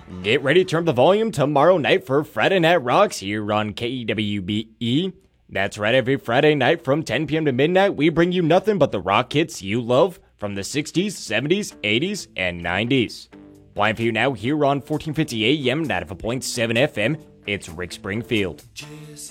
Get ready to turn up the volume tomorrow night for Friday Night Rocks here on KWBE. That's right, every Friday night from 10 p.m. to midnight, we bring you nothing but the rock hits you love from the 60s, 70s, 80s, and 90s. Playing for you now here on 1450 AM, 95.7 FM, it's Rick Springfield.